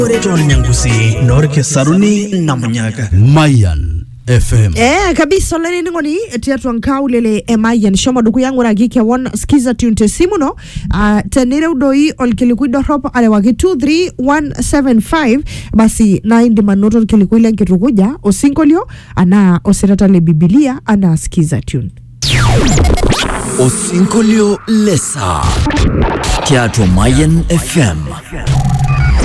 John Nyangusi Norke Saruni Namunyaga Mayan FM kabisa leni ngoni tiatu nkau lele Mayan shoma duku yangu na gike won skiza tunte simu no tenire udoi olkilikui doropo ale waki 23175 basi na indi manoto olkilikui lenki rukuja osinkolio ana osirata le Biblia ana skiza tune Osinkolio lesa Tiatu Mayan FM